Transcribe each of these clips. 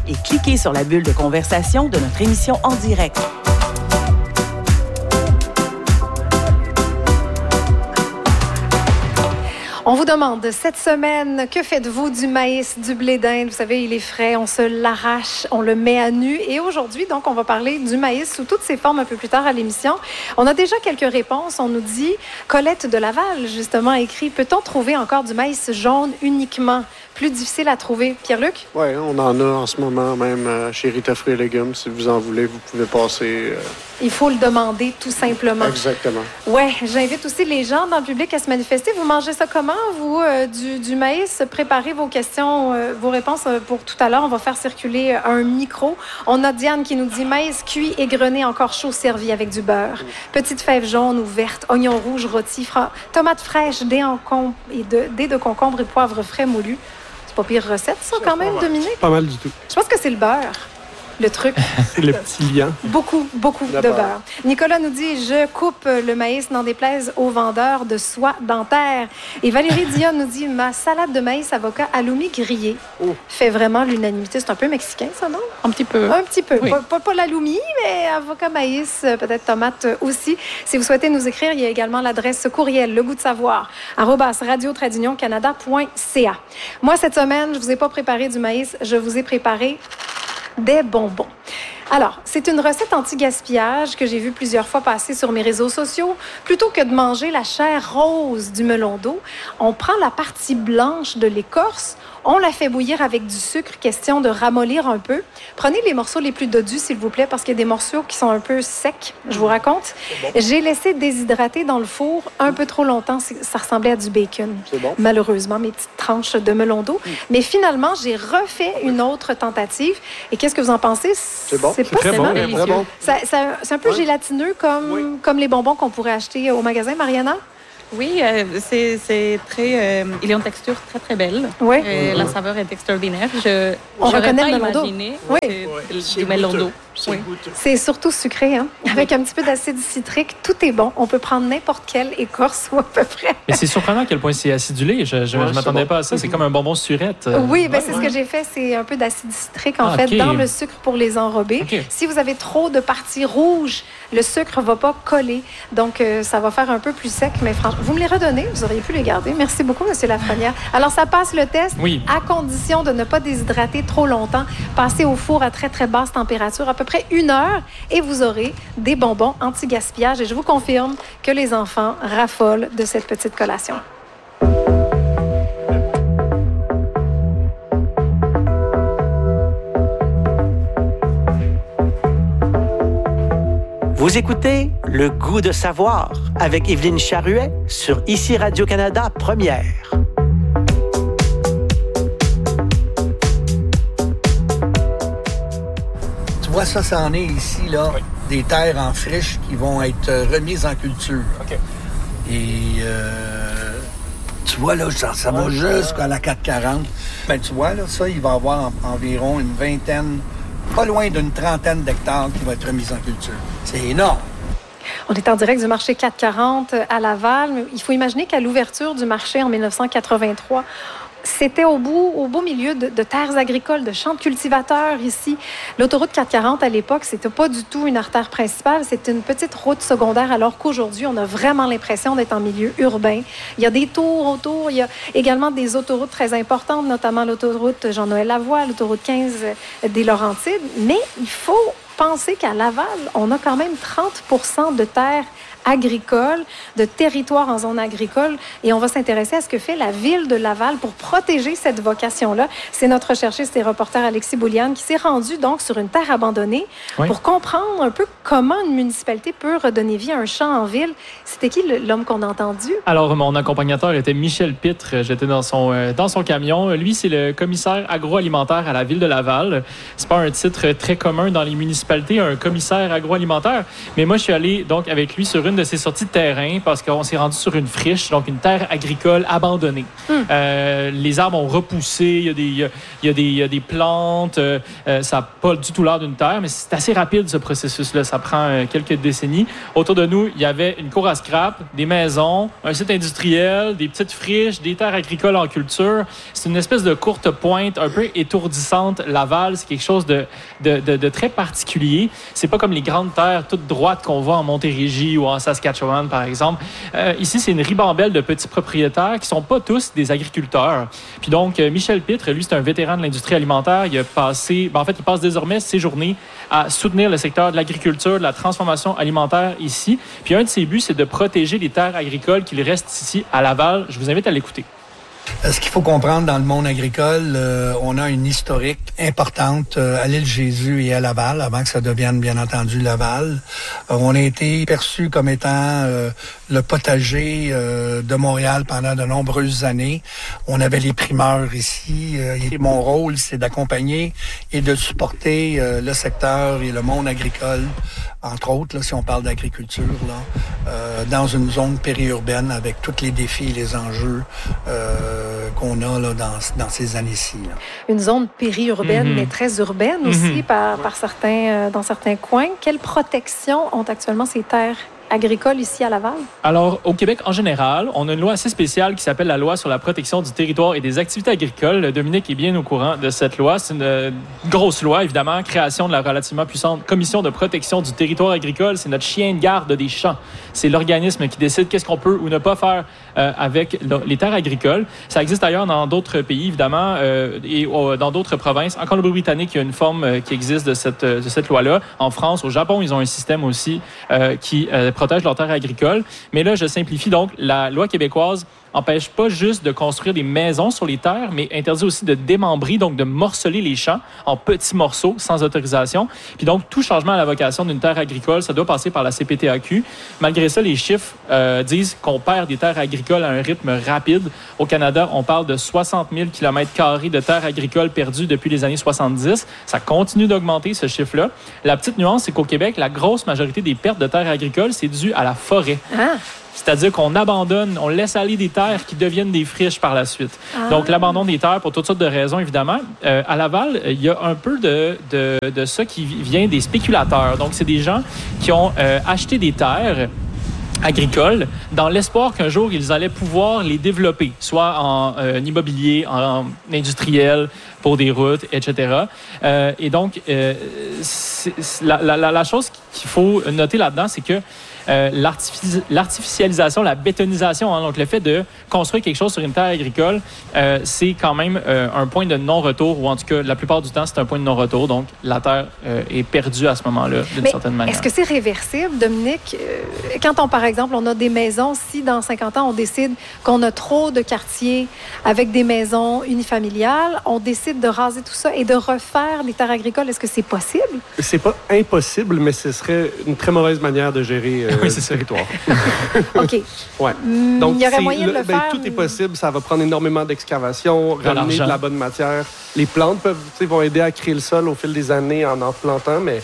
et cliquez sur la bulle de conversation de notre émission en direct. On vous demande cette semaine, que faites-vous du maïs, du blé d'Inde? Vous savez, il est frais, on se l'arrache, on le met à nu. Et aujourd'hui, donc, on va parler du maïs sous toutes ses formes un peu plus tard à l'émission. On a déjà quelques réponses. On nous dit, Colette de Laval, justement, écrit, peut-on trouver encore du maïs jaune uniquement? Plus difficile à trouver. Pierre-Luc? Oui, on en a en ce moment, même chez Rita Fruits et Légumes. Si vous en voulez, vous pouvez passer. Il faut le demander, tout simplement. Exactement. Oui, j'invite aussi les gens dans le public à se manifester. Vous mangez ça comment, vous, du maïs? Préparez vos questions, vos réponses pour tout à l'heure. On va faire circuler un micro. On a Diane qui nous dit maïs cuit, égrené, encore chaud, servi avec du beurre. Petite fève jaune ou verte, oignon rouge rôti, tomates fraîches, dés de concombre et poivre frais moulu. C'est pas pire recette, ça, quand même, Dominique? Pas mal du tout. Je pense que c'est le beurre. Le truc. C'est le petit liant. Beaucoup de beurre. Nicolas nous dit, je coupe le maïs, n'en déplaise aux vendeurs de soie dentaire. Et Valérie Dion nous dit, ma salade de maïs avocat halloumi grillé fait vraiment l'unanimité. C'est un peu mexicain, ça, non? Un petit peu. Un petit peu. Oui. Pas l'halloumi, mais avocat maïs, peut-être tomate aussi. Si vous souhaitez nous écrire, il y a également l'adresse courriel, le goût de savoir, @radio-canada.ca. Moi, cette semaine, je vous ai pas préparé du maïs, je vous ai préparé des bonbons. Alors, c'est une recette anti-gaspillage que j'ai vue plusieurs fois passer sur mes réseaux sociaux. Plutôt que de manger la chair rose du melon d'eau, on prend la partie blanche de l'écorce, on la fait bouillir avec du sucre, question de ramollir un peu. Prenez les morceaux les plus dodus, s'il vous plaît, parce qu'il y a des morceaux qui sont un peu secs. Je vous raconte. Bon. J'ai laissé déshydrater dans le four un peu trop longtemps. Ça ressemblait à du bacon. C'est bon. Malheureusement, mes petites tranches de melon d'eau. Mais finalement, j'ai refait une autre tentative. Et qu'est-ce que vous en pensez? C'est bon. C'est pas très bon. délicieux. Très bon. C'est un peu gélatineux comme les bonbons qu'on pourrait acheter au magasin, Mariana? Oui, c'est très... il a une texture très, très belle. Oui. La saveur est extraordinaire. On reconnaît le melon d'eau. Imaginé du melon d'eau. Oui. C'est surtout sucré, hein? Avec un petit peu d'acide citrique, tout est bon. On peut prendre n'importe quelle écorce ou à peu près. Mais c'est surprenant à quel point c'est acidulé. Je m'attendais pas à ça. C'est comme un bonbon surette. Oui, c'est ce que j'ai fait. C'est un peu d'acide citrique, en fait, dans le sucre pour les enrober. Okay. Si vous avez trop de parties rouges, le sucre ne va pas coller. Donc, ça va faire un peu plus sec. Mais franchement, vous me les redonnez. Vous auriez pu les garder. Merci beaucoup, M. Lafrenière. Alors, ça passe le test à condition de ne pas déshydrater trop longtemps. Passez au four à très, très basse température, à peu près 1 heure, et vous aurez des bonbons anti-gaspillage. Et je vous confirme que les enfants raffolent de cette petite collation. Vous écoutez Le goût de savoir avec Évelyne Charruet sur ICI Radio-Canada Première. Tu vois, ça en est ici, là, des terres en friche qui vont être remises en culture. OK. Et tu vois, là, ça va jusqu'à la 440. Ben, tu vois, là, ça, il va y avoir environ une vingtaine, pas loin d'une trentaine d'hectares qui vont être remis en culture. C'est énorme. On est en direct du marché 440 à Laval. Il faut imaginer qu'à l'ouverture du marché en 1983, c'était au beau milieu de terres agricoles, de champs de cultivateurs ici. L'autoroute 440, à l'époque, c'était pas du tout une artère principale, c'était une petite route secondaire, alors qu'aujourd'hui, on a vraiment l'impression d'être en milieu urbain. Il y a des tours autour, il y a également des autoroutes très importantes, notamment l'autoroute Jean-Noël Lavoie, l'autoroute 15 des Laurentides. Mais il faut penser qu'à Laval, on a quand même 30% de terres agricoles, de territoires en zone agricole, et on va s'intéresser à ce que fait la ville de Laval pour protéger cette vocation-là. C'est notre recherchiste et reporter Alexis Bouliane qui s'est rendu donc sur une terre abandonnée pour comprendre un peu comment une municipalité peut redonner vie à un champ en ville. C'était qui l'homme qu'on a entendu? Alors, mon accompagnateur était Michel Pitre. J'étais dans son camion. Lui, c'est le commissaire agroalimentaire à la ville de Laval. C'est pas un titre très commun dans les municipalités, un commissaire agroalimentaire. Mais moi, je suis allé donc avec lui sur une une de ses sorties de terrain parce qu'on s'est rendu sur une friche, donc une terre agricole abandonnée. Les arbres ont repoussé, il y a des plantes, ça n'a pas du tout l'air d'une terre, mais c'est assez rapide ce processus-là, ça prend quelques décennies. Autour de nous, il y avait une cour à scrap, des maisons, un site industriel, des petites friches, des terres agricoles en culture. C'est une espèce de courte pointe un peu étourdissante. Laval, c'est quelque chose de très particulier. C'est pas comme les grandes terres toutes droites qu'on voit en Montérégie ou en Saskatchewan, par exemple. Ici, c'est une ribambelle de petits propriétaires qui sont pas tous des agriculteurs. Puis donc, Michel Pitre, lui, c'est un vétéran de l'industrie alimentaire. Il passe désormais ses journées à soutenir le secteur de l'agriculture, de la transformation alimentaire ici. Puis un de ses buts, c'est de protéger les terres agricoles qu'il reste ici à Laval. Je vous invite à l'écouter. Ce qu'il faut comprendre dans le monde agricole, on a une historique importante à l'île Jésus et à Laval, avant que ça devienne bien entendu Laval. On a été perçu comme étant le potager de Montréal pendant de nombreuses années. On avait les primeurs ici. Et mon rôle, c'est d'accompagner et de supporter le secteur et le monde agricole, entre autres, là, si on parle d'agriculture, dans une zone périurbaine avec tous les défis et les enjeux qu'on a là, dans ces années-ci. Là. Une zone périurbaine, mais très urbaine aussi dans certains coins. Quelle protection ont actuellement ces terres agricoles ici à Laval? Alors, au Québec, en général, on a une loi assez spéciale qui s'appelle la Loi sur la protection du territoire et des activités agricoles. Dominique est bien au courant de cette loi. C'est une grosse loi, évidemment. Création de la relativement puissante Commission de protection du territoire agricole. C'est notre chien de garde des champs. C'est l'organisme qui décide qu'est-ce qu'on peut ou ne pas faire avec les terres agricoles. Ça existe ailleurs dans d'autres pays, évidemment, et dans d'autres provinces. En Colombie-Britannique, il y a une forme qui existe de cette loi-là. En France, au Japon, ils ont un système aussi qui protègent leurs terres agricoles. Mais là, je simplifie. Donc, la loi québécoise n'empêche pas juste de construire des maisons sur les terres, mais interdit aussi de démembrer, donc de morceler les champs en petits morceaux sans autorisation. Puis donc, tout changement à la vocation d'une terre agricole, ça doit passer par la CPTAQ. Malgré ça, les chiffres disent qu'on perd des terres agricoles à un rythme rapide. Au Canada, on parle de 60 000 km² de terres agricoles perdues depuis les années 70. Ça continue d'augmenter, ce chiffre-là. La petite nuance, c'est qu'au Québec, la grosse majorité des pertes de terres agricoles, c'est dû à la forêt. C'est-à-dire qu'on abandonne, on laisse aller des terres qui deviennent des friches par la suite. Donc, l'abandon des terres pour toutes sortes de raisons, évidemment. À Laval, il y a un peu de ça qui vient des spéculateurs. Donc, c'est des gens qui ont acheté des terres agricoles dans l'espoir qu'un jour, ils allaient pouvoir les développer, soit en immobilier, en industriel, pour des routes, etc. Et donc, la chose qu'il faut noter là-dedans, c'est que l'artificialisation, la bétonisation, donc le fait de construire quelque chose sur une terre agricole, c'est quand même un point de non-retour, ou en tout cas, la plupart du temps, c'est un point de non-retour. Donc, la terre est perdue à ce moment-là, d'une certaine manière. Est-ce que c'est réversible, Dominique? Quand par exemple, on a des maisons, si dans 50 ans, on décide qu'on a trop de quartiers avec des maisons unifamiliales, on décide de raser tout ça et de refaire les terres agricoles, est-ce que c'est possible? C'est pas impossible, mais ce serait une très mauvaise manière de gérer le territoire. OK. Ouais. Donc, il y aurait moyen de le faire. Tout est possible. Ça va prendre énormément d'excavation, ramener de la bonne matière. Les plantes vont aider à créer le sol au fil des années en plantant, mais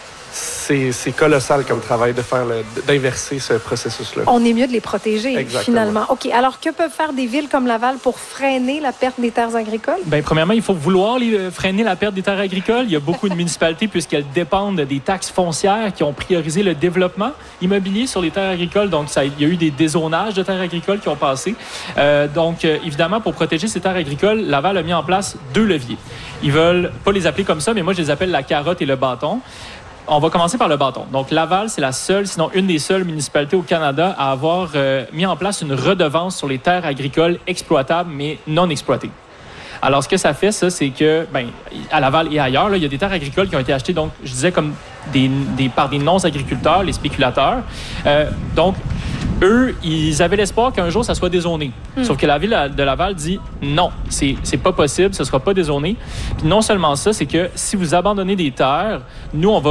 c'est colossal comme travail d'inverser ce processus-là. On est mieux de les protéger, Exactement. finalement. OK. Alors, que peuvent faire des villes comme Laval pour freiner la perte des terres agricoles? Bien, premièrement, il faut vouloir freiner la perte des terres agricoles. Il y a beaucoup de municipalités, puisqu'elles dépendent des taxes foncières qui ont priorisé le développement immobilier sur les terres agricoles. Donc, il y a eu des dézonages de terres agricoles qui ont passé. Donc, évidemment, pour protéger ces terres agricoles, Laval a mis en place 2 leviers. Ils veulent pas les appeler comme ça, mais moi, je les appelle la carotte et le bâton. On va commencer par le bâton. Donc, Laval, c'est la seule, sinon une des seules municipalités au Canada à avoir mis en place une redevance sur les terres agricoles exploitables, mais non exploitées. Alors, ce que ça fait, ça, c'est que, à Laval et ailleurs, là, il y a des terres agricoles qui ont été achetées, donc, je disais, comme par des non-agriculteurs, les spéculateurs. Donc, eux, ils avaient l'espoir qu'un jour, ça soit dézoné. Sauf que la ville de Laval dit non, c'est pas possible, ce sera pas dézoné. Puis non seulement ça, c'est que si vous abandonnez des terres, nous, on va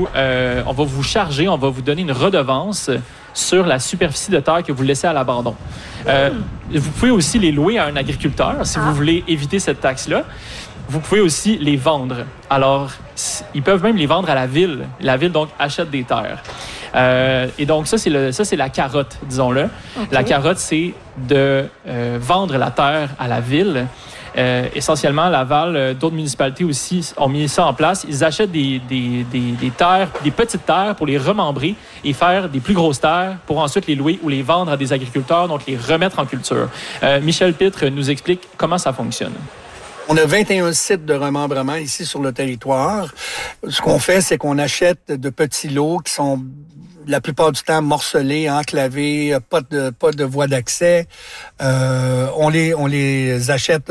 vous charger, on va vous donner une redevance sur la superficie de terre que vous laissez à l'abandon. Vous pouvez aussi les louer à un agriculteur si vous voulez éviter cette taxe-là. Vous pouvez aussi les vendre. Alors, ils peuvent même les vendre à la ville. La ville, donc, achète des terres. Et donc, ça, c'est la carotte, disons-le. Okay. La carotte, c'est de vendre la terre à la ville. Essentiellement, Laval, d'autres municipalités aussi ont mis ça en place. Ils achètent des terres, des petites terres pour les remembrer et faire des plus grosses terres pour ensuite les louer ou les vendre à des agriculteurs, donc les remettre en culture. Michel Pitre nous explique comment ça fonctionne. On a 21 sites de remembrement ici sur le territoire. Ce qu'on fait, c'est qu'on achète de petits lots qui sont la plupart du temps morcelés, enclavés, pas de voie d'accès. On les achète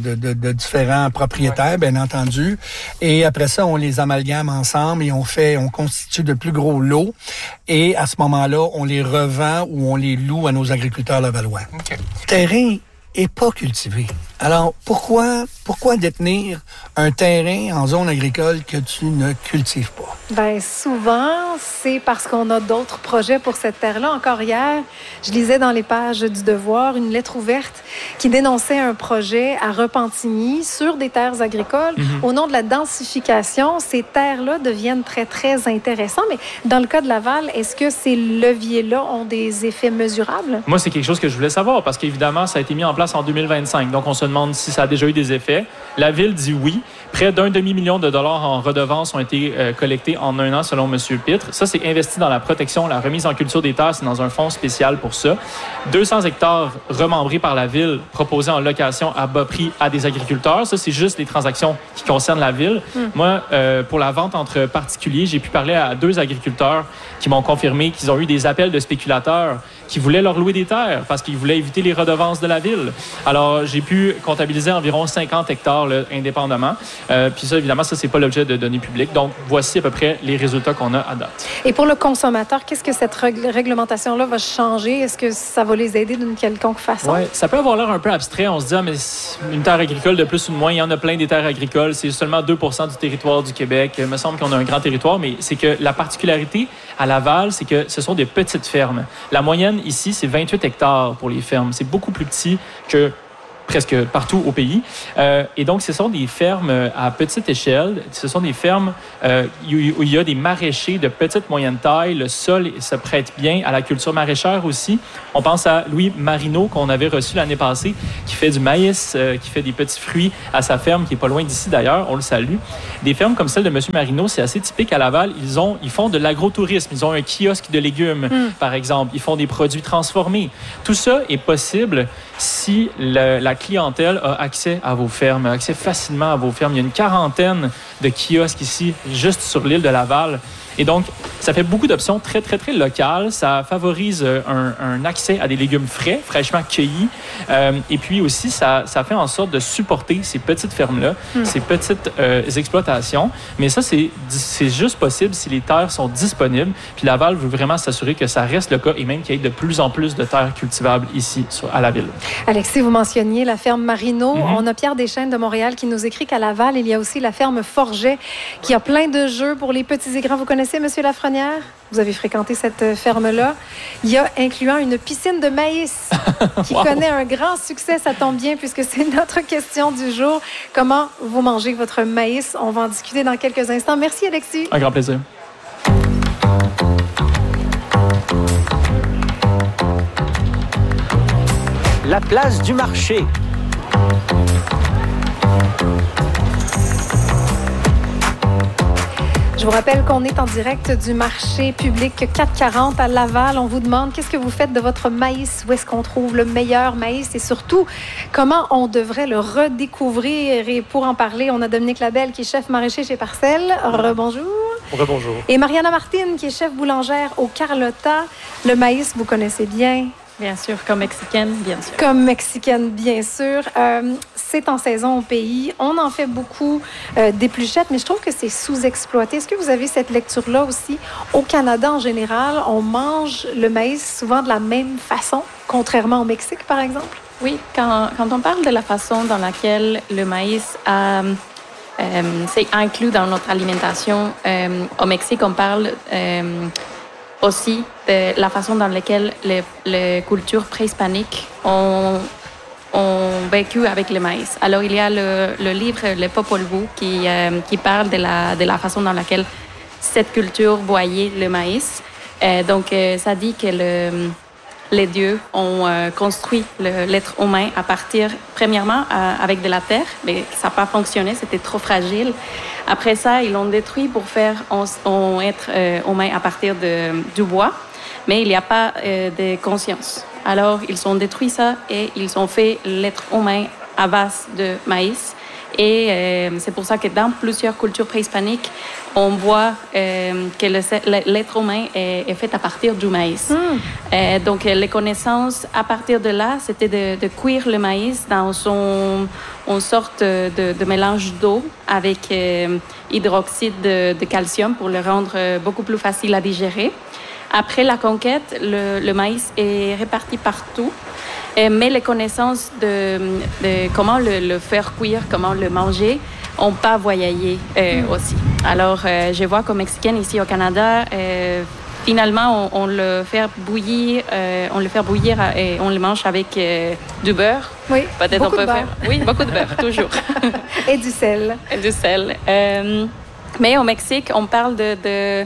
de différents propriétaires, bien entendu. Et après ça, on les amalgame ensemble et on constitue de plus gros lots. Et à ce moment-là, on les revend ou on les loue à nos agriculteurs lavallois. Okay. Le terrain est pas cultivé. Alors, pourquoi détenir un terrain en zone agricole que tu ne cultives pas? Bien, souvent, c'est parce qu'on a d'autres projets pour cette terre-là. Encore hier, je lisais dans les pages du Devoir une lettre ouverte qui dénonçait un projet à Repentigny sur des terres agricoles. Au nom de la densification, ces terres-là deviennent très, très intéressantes. Mais dans le cas de Laval, est-ce que ces leviers-là ont des effets mesurables? Moi, c'est quelque chose que je voulais savoir parce qu'évidemment, ça a été mis en place en 2025. Donc, on se demande si ça a déjà eu des effets. La Ville dit oui. Près d'1 demi-million de dollars en redevances ont été collectés en un an, selon M. Pitre. Ça, c'est investi dans la protection, la remise en culture des terres. C'est dans un fonds spécial pour ça. 200 hectares remembrés par la Ville, proposés en location à bas prix à des agriculteurs. Ça, c'est juste les transactions qui concernent la Ville. Moi, pour la vente entre particuliers, j'ai pu parler à 2 agriculteurs qui m'ont confirmé qu'ils ont eu des appels de spéculateurs qui voulaient leur louer des terres parce qu'ils voulaient éviter les redevances de la Ville. Alors, j'ai pu comptabiliser environ 50 hectares là, indépendamment. Puis ça, évidemment, ça, c'est pas l'objet de données publiques. Donc, voici à peu près les résultats qu'on a à date. Et pour le consommateur, qu'est-ce que cette réglementation-là va changer? Est-ce que ça va les aider d'une quelconque façon? Oui, ça peut avoir l'air un peu abstrait. On se dit, mais une terre agricole de plus ou de moins, il y en a plein des terres agricoles. C'est seulement 2 % du territoire du Québec. Il me semble qu'on a un grand territoire, mais c'est que la particularité à Laval, c'est que ce sont des petites fermes. La moyenne ici, c'est 28 hectares pour les fermes. C'est beaucoup plus petit que presque partout au pays. Et donc, ce sont des fermes à petite échelle. Ce sont des fermes où il y a des maraîchers de petite, moyenne taille. Le sol se prête bien à la culture maraîchère aussi. On pense à Louis Marino, qu'on avait reçu l'année passée, qui fait du maïs, qui fait des petits fruits à sa ferme, qui est pas loin d'ici d'ailleurs. On le salue. Des fermes comme celle de M. Marino, c'est assez typique à Laval. Ils font de l'agrotourisme. Ils ont un kiosque de légumes, par exemple. Ils font des produits transformés. Tout ça est possible si la clientèle a accès à vos fermes, accès facilement à vos fermes. Il y a une quarantaine de kiosques ici, juste sur l'île de Laval. Et donc, ça fait beaucoup d'options très, très, très locales. Ça favorise un accès à des légumes frais, fraîchement cueillis. Et puis aussi, ça fait en sorte de supporter ces petites fermes-là, ces petites exploitations. Mais ça, c'est juste possible si les terres sont disponibles. Puis Laval veut vraiment s'assurer que ça reste le cas et même qu'il y ait de plus en plus de terres cultivables ici, à la ville. Alexis, vous mentionniez la ferme Marino. On a Pierre Deschênes de Montréal qui nous écrit qu'à Laval, il y a aussi la ferme Forget qui a plein de jeux pour les petits et grands. Vous connaissez M. Lafrenière? Vous avez fréquenté cette ferme-là. Il y a incluant une piscine de maïs qui connaît un grand succès. Ça tombe bien puisque c'est notre question du jour. Comment vous mangez votre maïs? On va en discuter dans quelques instants. Merci, Alexis. Un grand plaisir. La place du marché. Je vous rappelle qu'on est en direct du marché public 440 à Laval. On vous demande qu'est-ce que vous faites de votre maïs, où est-ce qu'on trouve le meilleur maïs et surtout comment on devrait le redécouvrir. Et pour en parler, on a Dominique Labelle qui est chef maraîcher chez Parcelles. Rebonjour. Rebonjour. Et Mariana Martin qui est chef boulangère au Carlotta. Le maïs, vous connaissez bien? Bien sûr, comme mexicaine, bien sûr. Comme mexicaine, bien sûr. C'est en saison au pays. On en fait beaucoup d'épluchettes, mais je trouve que c'est sous-exploité. Est-ce que vous avez cette lecture-là aussi? Au Canada, en général, on mange le maïs souvent de la même façon, contrairement au Mexique, par exemple? Oui, quand on parle de la façon dans laquelle le maïs c'est inclus dans notre alimentation, au Mexique, on parle aussi de la façon dans laquelle les cultures préhispaniques ont vécu avec le maïs. Alors, il y a le livre Le Popol Vuh qui parle de la façon dans laquelle cette culture voyait le maïs. Donc, ça dit que les dieux ont construit l'être humain à partir, premièrement, avec de la terre, mais ça n'a pas fonctionné, c'était trop fragile. Après ça, ils l'ont détruit pour faire un être humain à partir du bois, mais il n'y a pas de conscience. Alors, ils ont détruit ça et ils ont fait l'être humain à base de maïs. Et c'est pour ça que dans plusieurs cultures préhispaniques, on voit que l'être humain est fait à partir du maïs. Donc, les connaissances à partir de là, c'était de cuire le maïs dans une sorte de mélange d'eau avec hydroxyde de calcium pour le rendre beaucoup plus facile à digérer. Après la conquête, le maïs est réparti partout. Mais les connaissances de comment le faire cuire, comment le manger, n'ont pas voyagé aussi. Alors, je vois qu'aux Mexicains ici au Canada, finalement, on le fait bouillir, et on le mange avec du beurre. Oui, peut-être beaucoup on peut de beurre. faire. Oui, beaucoup de beurre, toujours. Et du sel. Et du sel. Mais au Mexique, on parle de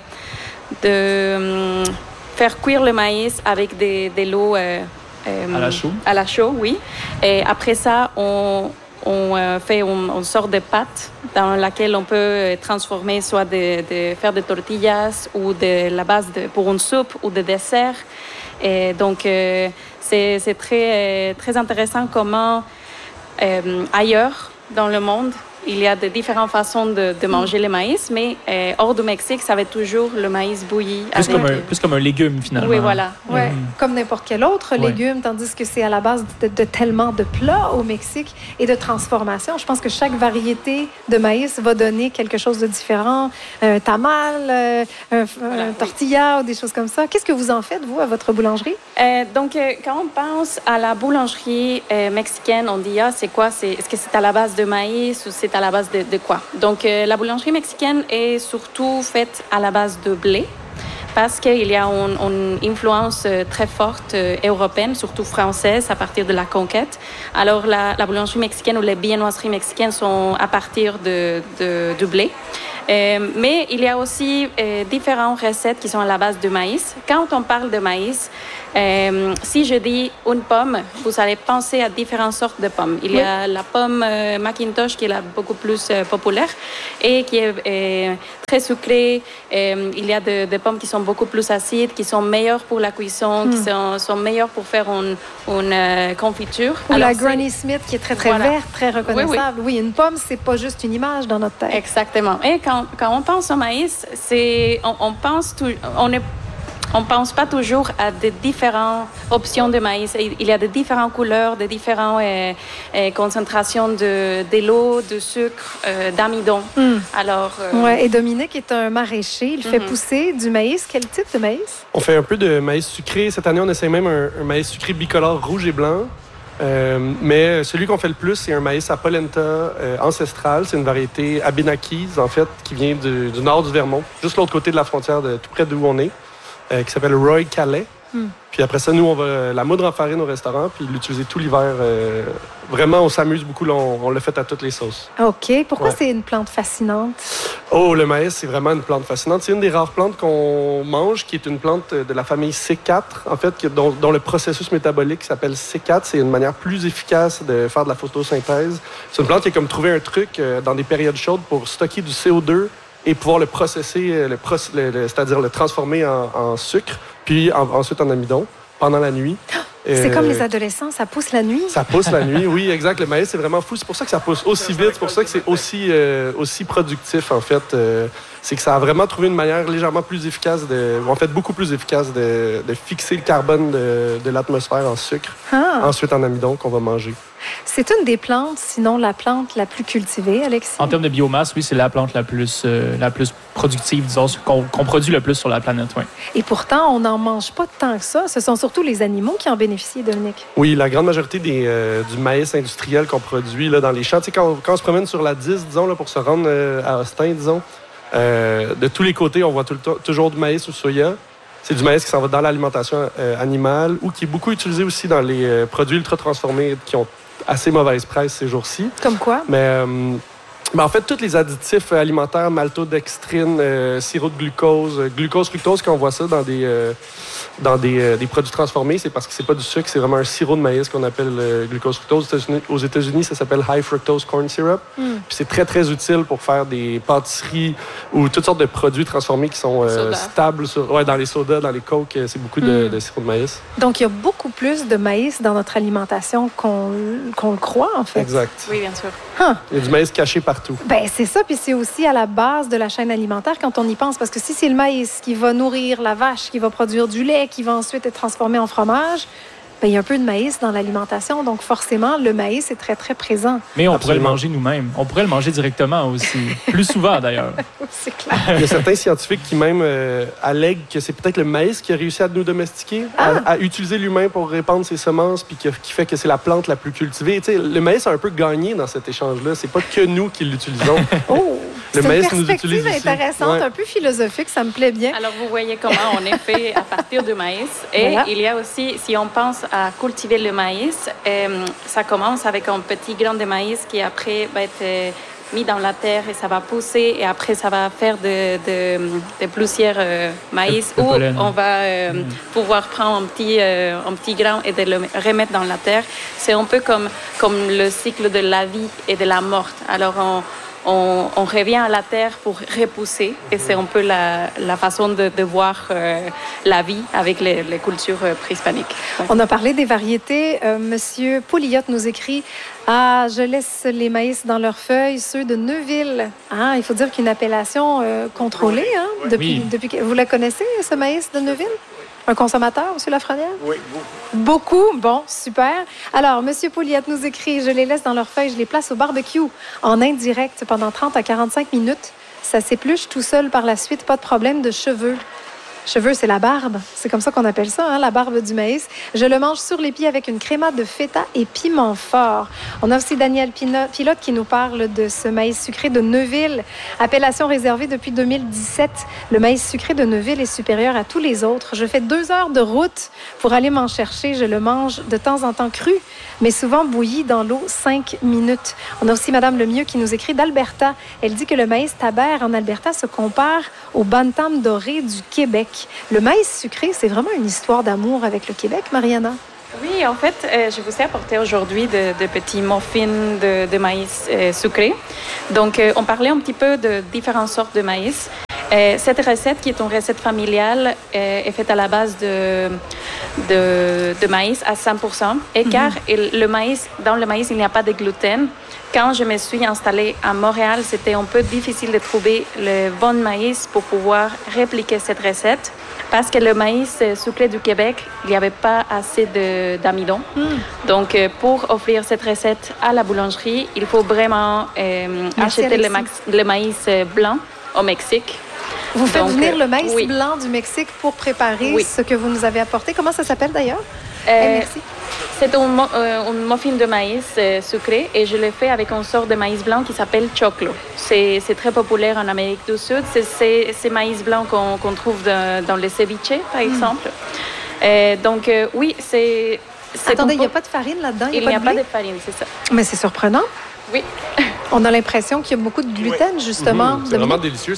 faire cuire le maïs avec de l'eau. À la chaux? À la chaux, oui. Et après ça, on fait une sorte de pâte dans laquelle on peut transformer soit faire des tortillas ou de la base pour une soupe ou de dessert. Et donc, c'est très, très intéressant comment ailleurs dans le monde, il y a de différentes façons de manger le maïs, mais hors du Mexique, ça va être toujours le maïs bouilli. Plus comme un légume, finalement. Oui, voilà. Ouais, comme n'importe quel autre légume, tandis que c'est à la base de tellement de plats au Mexique et de transformation. Je pense que chaque variété de maïs va donner quelque chose de différent. Un tamal, un tortilla ou des choses comme ça. Qu'est-ce que vous en faites, vous, à votre boulangerie? Donc, quand on pense à la boulangerie mexicaine, on dit, c'est quoi? Est-ce que c'est à la base de maïs ou c'est à la base de quoi? Donc, la boulangerie mexicaine est surtout faite à la base de blé parce qu'il y a une influence très forte européenne, surtout française, à partir de la conquête. Alors, la boulangerie mexicaine ou les viennoiseries mexicaines sont à partir du blé. Mais il y a aussi différentes recettes qui sont à la base de maïs. Quand on parle de maïs, si je dis une pomme, vous allez penser à différentes sortes de pommes. Il y a la pomme Macintosh qui est beaucoup plus populaire et qui est très sucrée. Il y a des pommes qui sont beaucoup plus acides, qui sont meilleures pour la cuisson, qui sont meilleures pour faire une confiture. Ou la Granny Smith qui est très, très verte, très reconnaissable. Oui, une pomme, c'est pas juste une image dans notre tête. Exactement. Et quand on pense au maïs, on pense pas toujours à des différentes options de maïs. Il y a de différentes couleurs, de différentes concentrations de l'eau, de sucre, d'amidon. Alors, et Dominique est un maraîcher. Il fait pousser du maïs. Quel type de maïs? On fait un peu de maïs sucré. Cette année, on essaie même un maïs sucré bicolore rouge et blanc. Mais celui qu'on fait le plus, c'est un maïs à polenta ancestral. C'est une variété Abenakis, en fait, qui vient du nord du Vermont, juste l'autre côté de la frontière, tout près d'où on est, qui s'appelle Roy Calais. Puis après ça, nous, on va la moudre en farine au restaurant, puis l'utiliser tout l'hiver. Vraiment, on s'amuse beaucoup. Là, on le fait à toutes les sauces. OK. Pourquoi c'est une plante fascinante? Oh, le maïs, c'est vraiment une plante fascinante. C'est une des rares plantes qu'on mange, qui est une plante de la famille C4, en fait, dont le processus métabolique s'appelle C4. C'est une manière plus efficace de faire de la photosynthèse. C'est une plante qui a comme trouvé un truc dans des périodes chaudes pour stocker du CO2 et pouvoir le processer, c'est-à-dire le transformer en sucre, puis ensuite en amidon pendant la nuit. C'est comme les adolescents, ça pousse la nuit? Ça pousse la nuit, oui, exact. Le maïs, c'est vraiment fou. C'est pour ça que ça pousse aussi vite. C'est pour ça que c'est aussi productif, en fait. C'est que ça a vraiment trouvé une manière légèrement plus efficace, beaucoup plus efficace de fixer le carbone de l'atmosphère en sucre, ensuite en amidon qu'on va manger. C'est une des plantes, sinon la plante la plus cultivée, Alexis? En termes de biomasse, oui, c'est la plante la plus productive, disons, qu'on produit le plus sur la planète, oui. Et pourtant, on n'en mange pas tant que ça. Ce sont surtout les animaux qui en bénéficient, Dominique. Oui, la grande majorité du maïs industriel qu'on produit là, dans les champs. Tu sais, quand on se promène sur la 10, disons, là, pour se rendre à Austin, disons, de tous les côtés, on voit toujours du maïs ou soya. C'est du maïs qui s'en va dans l'alimentation animale ou qui est beaucoup utilisé aussi dans les produits ultra transformés qui ont assez mauvaise presse ces jours-ci. Comme quoi? Mais En fait, tous les additifs alimentaires, maltodextrine, sirop de glucose, glucose-fructose, quand on voit ça dans des produits transformés, c'est parce que c'est pas du sucre, c'est vraiment un sirop de maïs qu'on appelle glucose-fructose. Aux États-Unis, ça s'appelle high fructose corn syrup. Puis c'est très, très utile pour faire des pâtisseries ou toutes sortes de produits transformés qui sont stables dans les sodas, dans les cokes. C'est beaucoup de sirop de maïs. Donc, il y a beaucoup plus de maïs dans notre alimentation qu'on le croit, en fait. Exact. Oui, bien sûr. Il y a du maïs caché partout. Ben c'est ça, puis c'est aussi à la base de la chaîne alimentaire quand on y pense, parce que si c'est le maïs qui va nourrir la vache, qui va produire du lait, qui va ensuite être transformé en fromage, ben il y a un peu de maïs dans l'alimentation, donc forcément, le maïs est très, très présent. Mais on pourrait le manger nous-mêmes. On pourrait le manger directement aussi. Plus souvent, d'ailleurs. C'est clair. Il y a certains scientifiques qui même allèguent que c'est peut-être le maïs qui a réussi à nous domestiquer, à utiliser l'humain pour répandre ses semences, puis qui fait que c'est la plante la plus cultivée. Tu sais, le maïs a un peu gagné dans cet échange-là. C'est pas que nous qui l'utilisons. C'est une perspective intéressante, un peu philosophique, ça me plaît bien. Alors, vous voyez comment on est fait à partir du maïs. Et il y a aussi, si on pense à cultiver le maïs, ça commence avec un petit grain de maïs qui après va être mis dans la terre et ça va pousser et après ça va faire de plusieurs maïs où on va pouvoir prendre un petit grain et de le remettre dans la terre. C'est un peu comme le cycle de la vie et de la mort. Alors, on revient à la terre pour repousser et c'est un peu la façon de voir la vie avec les cultures préhispaniques. Ouais. On a parlé des variétés. Monsieur Pouliot nous écrit « Ah, je laisse les maïs dans leurs feuilles, ceux de Neuville. » Il faut dire qu'une appellation contrôlée. Depuis que vous la connaissez, ce maïs de Neuville? Un consommateur, M. Lafrenière? Oui, beaucoup. Bon, super. Alors, M. Pouliot nous écrit « Je les laisse dans leurs feuilles, je les place au barbecue en indirect pendant 30 à 45 minutes. Ça s'épluche tout seul par la suite, pas de problème de cheveux. » Cheveux, c'est la barbe. C'est comme ça qu'on appelle ça, la barbe du maïs. Je le mange sur les pieds avec une créma de feta et piment fort. On a aussi Daniel Pilote qui nous parle de ce maïs sucré de Neuville. Appellation réservée depuis 2017. Le maïs sucré de Neuville est supérieur à tous les autres. Je fais 2 heures de route pour aller m'en chercher. Je le mange de temps en temps cru, mais souvent bouilli dans l'eau 5 minutes. On a aussi Madame Lemieux qui nous écrit d'Alberta. Elle dit que le maïs tabère en Alberta se compare au bantam doré du Québec. Le maïs sucré, c'est vraiment une histoire d'amour avec le Québec, Mariana? Oui, en fait, je vous ai apporté aujourd'hui de petits muffins de maïs sucré. Donc, on parlait un petit peu de différentes sortes de maïs. Cette recette, qui est une recette familiale, est faite à la base de maïs à 100%. Et car dans le maïs, il n'y a pas de gluten. Quand je me suis installée à Montréal, c'était un peu difficile de trouver le bon maïs pour pouvoir répliquer cette recette. Parce que le maïs sucré du Québec, il n'y avait pas assez d'amidon. Donc, pour offrir cette recette à la boulangerie, il faut vraiment acheter le maïs blanc au Mexique. Vous faites venir le maïs blanc du Mexique pour préparer ce que vous nous avez apporté. Comment ça s'appelle d'ailleurs? Merci. C'est un muffin de maïs sucré et je l'ai fait avec une sorte de maïs blanc qui s'appelle choclo. C'est très populaire en Amérique du Sud. C'est ces maïs blancs qu'on trouve dans le ceviche, par exemple. Donc, oui, c'est... Attendez, il n'y a pas de farine là-dedans? Il n'y a pas de farine, c'est ça. Mais c'est surprenant. Oui. On a l'impression qu'il y a beaucoup de gluten, justement. C'est vraiment délicieux,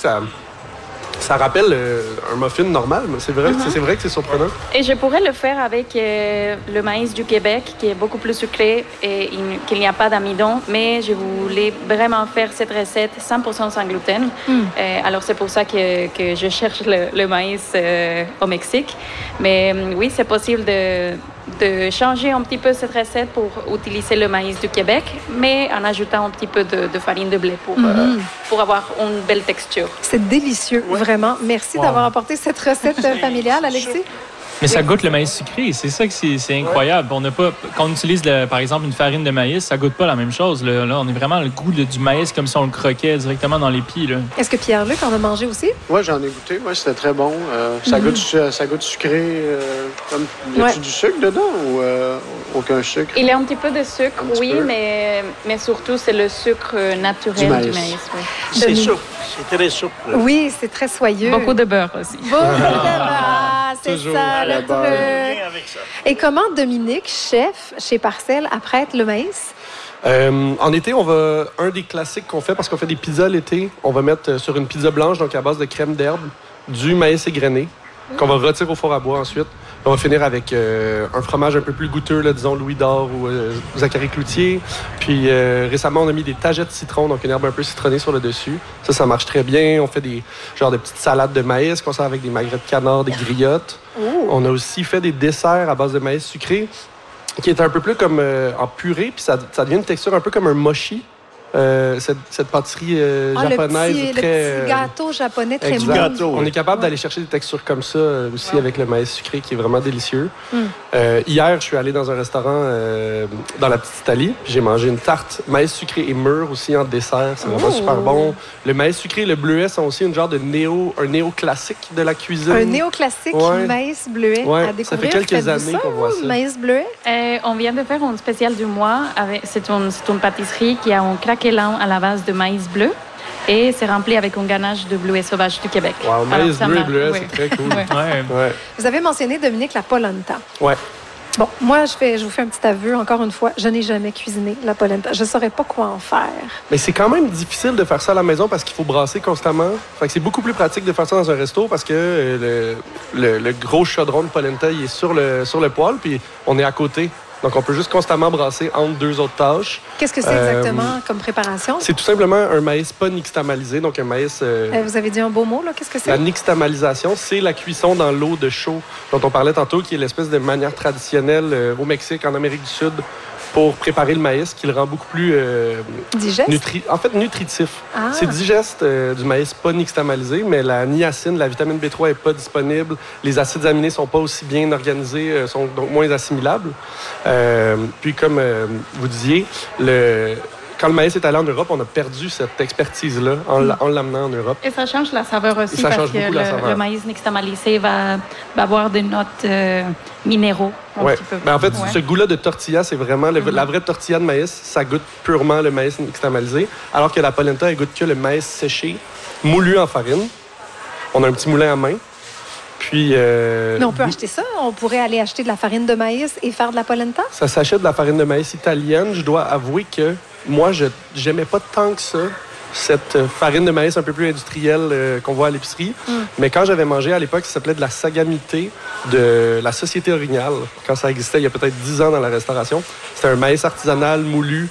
ça rappelle un muffin normal, mais c'est vrai que c'est surprenant. Et je pourrais le faire avec le maïs du Québec, qui est beaucoup plus sucré et qu'il n'y a pas d'amidon, mais je voulais vraiment faire cette recette 100% sans gluten. Alors, c'est pour ça que je cherche le maïs au Mexique. Mais oui, c'est possible de changer un petit peu cette recette pour utiliser le maïs du Québec, mais en ajoutant un petit peu de farine de blé pour avoir une belle texture. C'est délicieux, vraiment. Merci d'avoir apporté cette recette familiale, Alexis. Mais ça goûte le maïs sucré, c'est ça que c'est incroyable. On n'a pas, quand on utilise, par exemple, une farine de maïs, ça goûte pas la même chose. Là, on est vraiment le goût du maïs comme si on le croquait directement dans les pieds. Là. Est-ce que Pierre-Luc en a mangé aussi? Oui, j'en ai goûté. Ouais, c'était très bon. Ça goûte sucré. Y a-t-il du sucre dedans ou aucun sucre? Il y a un petit peu de sucre, mais surtout, c'est le sucre naturel du maïs. C'est souple. C'est très souple. Oui, c'est très soyeux. Beaucoup de beurre aussi. Beaucoup de beurre, c'est ça le truc. Et comment Dominique, chef chez Parcelle, apprête le maïs? En été, un des classiques qu'on fait, parce qu'on fait des pizzas l'été, on va mettre sur une pizza blanche, donc à base de crème d'herbe, du maïs égrené, qu'on va retirer au four à bois ensuite. On va finir avec un fromage un peu plus goûteux, là, disons Louis d'Or ou Zachary Cloutier. Puis récemment, on a mis des tagettes de citron, donc une herbe un peu citronnée sur le dessus. Ça marche très bien. On fait des de petites salades de maïs qu'on sert avec des magrets de canard, des griottes. On a aussi fait des desserts à base de maïs sucré, qui est un peu plus comme en purée, puis ça devient une texture un peu comme un mochi. Cette pâtisserie japonaise. Le petit gâteau japonais très bon. Gâteau, on est capable d'aller chercher des textures comme ça aussi avec le maïs sucré qui est vraiment délicieux. Hier, je suis allé dans un restaurant dans la Petite Italie. J'ai mangé une tarte maïs sucré et mûr aussi en dessert. C'est vraiment super bon. Le maïs sucré et le bleuet sont aussi un néo-classique de la cuisine. Un néo-classique maïs bleuet à découvrir. Ça fait quelques années qu'on voit ça. Maïs bleuet? On vient de faire un spécial du mois. C'est une pâtisserie qui a un craquelin à la base de maïs bleu et c'est rempli avec un ganache de bleuet sauvage du Québec. Wow, maïs bleu et bleuet, c'est très cool. Vous avez mentionné, Dominique, la polenta. Ouais. Bon, moi, je vous fais un petit aveu, encore une fois, je n'ai jamais cuisiné la polenta. Je ne saurais pas quoi en faire. Mais c'est quand même difficile de faire ça à la maison parce qu'il faut brasser constamment. Fait que c'est beaucoup plus pratique de faire ça dans un resto parce que le gros chaudron de polenta, il est sur le poêle, puis on est à côté. Donc, on peut juste constamment brasser entre deux autres tâches. Qu'est-ce que c'est exactement comme préparation? C'est tout simplement un maïs pas nixtamalisé, donc un maïs... vous avez dit un beau mot, là. Qu'est-ce que c'est? La nixtamalisation, c'est la cuisson dans l'eau de chaux dont on parlait tantôt, qui est l'espèce de manière traditionnelle au Mexique, en Amérique du Sud, pour préparer le maïs, qui le rend beaucoup plus... digeste? Nutritif. Ah. C'est digeste du maïs pas nixtamalisé, mais la niacine, la vitamine B3 n'est pas disponible. Les acides aminés sont pas aussi bien organisés, sont donc moins assimilables. Puis comme vous disiez, quand le maïs est allé en Europe, on a perdu cette expertise-là en l'amenant en Europe. Et ça change la saveur aussi parce que le maïs nixtamalisé va avoir des notes minéraux. Oui. En fait, ce goût-là de tortilla, c'est vraiment la vraie tortilla de maïs. Ça goûte purement le maïs nixtamalisé, alors que la polenta, elle goûte que le maïs séché, moulu en farine. On a un petit moulin à main. Puis, mais on peut acheter ça? On pourrait aller acheter de la farine de maïs et faire de la polenta? Ça s'achète de la farine de maïs italienne. Je dois avouer que moi, je n'aimais pas tant que ça cette farine de maïs un peu plus industrielle qu'on voit à l'épicerie. Mais quand j'avais mangé à l'époque, ça s'appelait de la sagamité de la Société Orignale, quand ça existait il y a peut-être 10 ans dans la restauration. C'était un maïs artisanal moulu,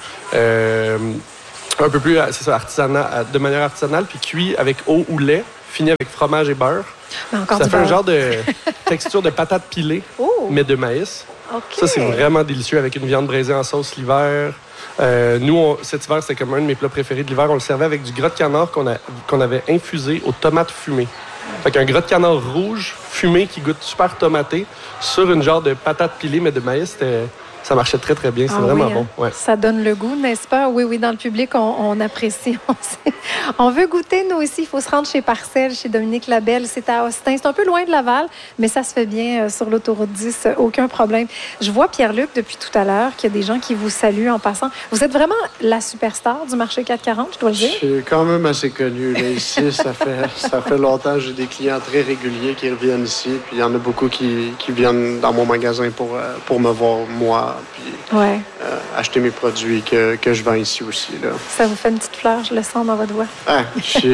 un peu plus, c'est ça, de manière artisanale, puis cuit avec eau ou lait, fini avec fromage et beurre. Ça fait un genre de texture de patate pilée, mais de maïs. Okay. Ça, c'est vraiment délicieux avec une viande braisée en sauce l'hiver. Nous, cet hiver, c'était comme un de mes plats préférés de l'hiver. On le servait avec du gras de canard qu'on avait infusé aux tomates fumées. Fait qu'un gras de canard rouge fumé qui goûte super tomaté sur une genre de patate pilée, mais de maïs, ça marchait très, très bien. C'est vraiment bon. Ouais. Ça donne le goût, n'est-ce pas? Oui, dans le public, on apprécie. On veut goûter, nous aussi. Il faut se rendre chez Parcelles, chez Dominique Labelle. C'est à Austin. C'est un peu loin de Laval, mais ça se fait bien sur l'autoroute 10. Aucun problème. Je vois, Pierre-Luc, depuis tout à l'heure, qu'il y a des gens qui vous saluent en passant. Vous êtes vraiment la superstar du marché 440, je dois le dire? Je suis quand même assez connu. Là, ici, ça fait longtemps. J'ai des clients très réguliers qui reviennent ici. Puis il y en a beaucoup qui viennent dans mon magasin pour me voir, moi. Puis acheter mes produits que je vends ici aussi. Là. Ça vous fait une petite fleur, je le sens dans votre voix. Ah,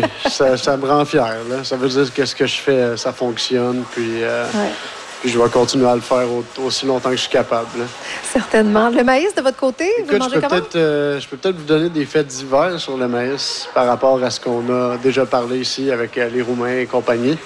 ça me rend fier. Là. Ça veut dire que ce que je fais, ça fonctionne. Puis je vais continuer à le faire aussi longtemps que je suis capable. Là. Certainement. Le maïs, de votre côté, écoute, vous mangez comment? Je peux peut-être vous donner des faits divers sur le maïs par rapport à ce qu'on a déjà parlé ici avec les Roumains et compagnie.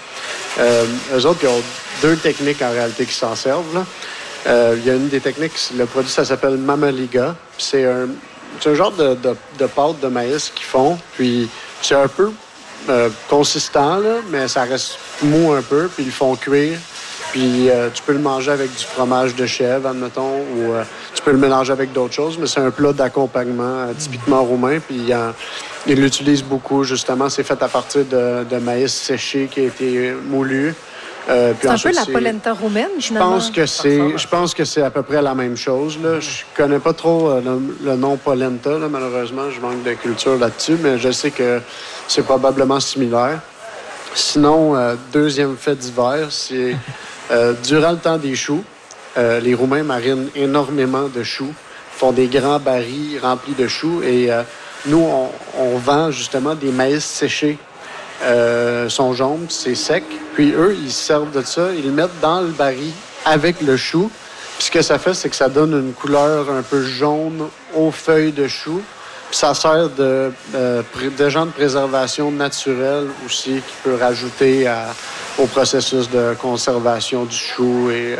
Eux autres, ils ont deux techniques en réalité qui s'en servent. Là. Il y a une des techniques, le produit, ça s'appelle Mamaliga. C'est un genre de pâte de maïs qu'ils font. Puis c'est un peu consistant, là, mais ça reste mou un peu. Puis ils le font cuire. Puis tu peux le manger avec du fromage de chèvre, admettons, ou tu peux le mélanger avec d'autres choses. Mais c'est un plat d'accompagnement typiquement roumain. Puis ils l'utilisent beaucoup, justement. C'est fait à partir de maïs séché qui a été moulu. C'est un peu la polenta roumaine, finalement. Je pense que c'est à peu près la même chose. Là. Je connais pas trop le nom polenta, là, malheureusement. Je manque de culture là-dessus, mais je sais que c'est probablement similaire. Sinon, deuxième fait divers, c'est durant le temps des choux, les Roumains marinent énormément de choux. font des grands barils remplis de choux. Et nous, on vend justement des maïs séchés. Sont jaunes, c'est sec. Puis eux, ils se servent de ça, ils le mettent dans le baril avec le chou. Puis ce que ça fait, c'est que ça donne une couleur un peu jaune aux feuilles de chou. Puis ça sert d'agent de préservation naturelle aussi qui peut rajouter au processus de conservation du chou et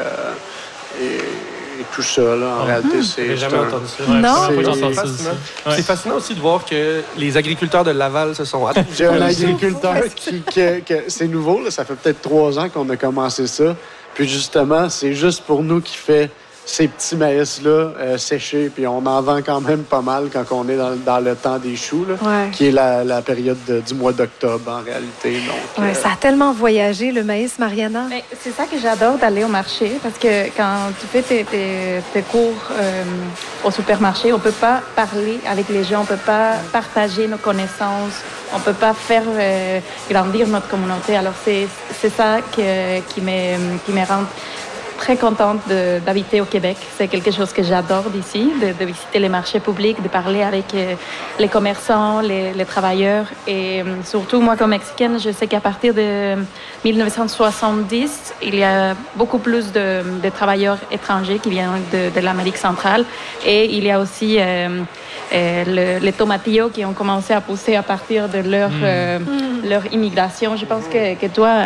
tout ça. Là, en réalité, J'ai jamais entendu ça. Non. C'est fascinant aussi de voir que les agriculteurs de Laval se sont attachés. J'ai un agriculteur qui c'est nouveau, là, ça fait peut-être 3 ans qu'on a commencé ça. Puis justement, c'est juste pour nous qui fait ces petits maïs-là séchés. Puis on en vend quand même pas mal quand on est dans le temps des choux, là, qui est la période du mois d'octobre en réalité. Donc, ça a tellement voyagé, le maïs, Mariana. Mais c'est ça que j'adore d'aller au marché, parce que quand tu fais tes cours au supermarché, on peut pas parler avec les gens, on peut pas partager nos connaissances, on peut pas faire grandir notre communauté. Alors c'est ça qui me rend très contente d'habiter au Québec. C'est quelque chose que j'adore d'ici, de visiter les marchés publics, de parler avec les commerçants, les travailleurs. Et surtout, moi, comme Mexicaine, je sais qu'à partir de 1970, il y a beaucoup plus de travailleurs étrangers qui viennent de l'Amérique centrale. Et il y a aussi les tomatillos qui ont commencé à pousser à partir de leur immigration. Je pense que toi,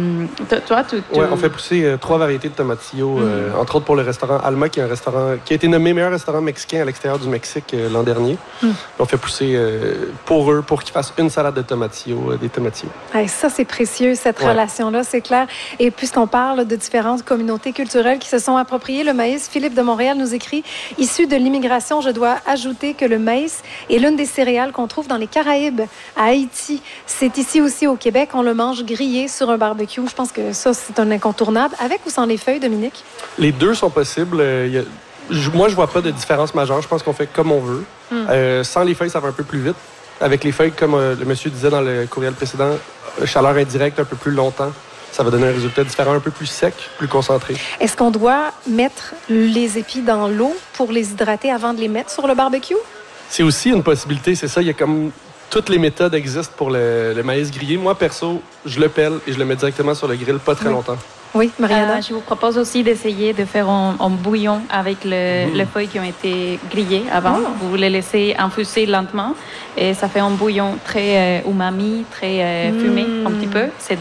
on fait pousser 3 variétés de tomatillos, entre autres pour le restaurant Alma, qui est un restaurant qui a été nommé meilleur restaurant mexicain à l'extérieur du Mexique l'an dernier. On fait pousser pour eux, pour qu'ils fassent une salade de tomatillos, des tomatillos. Ça, c'est précieux, cette relation-là, c'est clair. Et puisqu'on parle de différentes communautés culturelles qui se sont appropriées le maïs, Philippe de Montréal nous écrit « Issu de l'immigration, je dois ajouter que le maïs est l'une des céréales qu'on trouve dans les Caraïbes, à Haïti. C'est ici aussi au Québec, on le mange grillé sur un barbecue. Je pense que ça, c'est un incontournable. Avec ou sans les feuilles, Dominique? Les deux sont possibles. Moi, je vois pas de différence majeure. Je pense qu'on fait comme on veut. Sans les feuilles, ça va un peu plus vite. Avec les feuilles, comme le monsieur disait dans le courriel précédent, chaleur indirecte un peu plus longtemps. Ça va donner un résultat différent, un peu plus sec, plus concentré. Est-ce qu'on doit mettre les épis dans l'eau pour les hydrater avant de les mettre sur le barbecue? C'est aussi une possibilité, c'est ça. Il y a comme... Toutes les méthodes existent pour le maïs grillé. Moi, perso, je le pèle et je le mets directement sur le grill pas très longtemps. Oui, Mariana? Je vous propose aussi d'essayer de faire un bouillon avec les feuilles qui ont été grillées avant. Vous les laissez infuser lentement et ça fait un bouillon très umami, très fumé un petit peu. C'est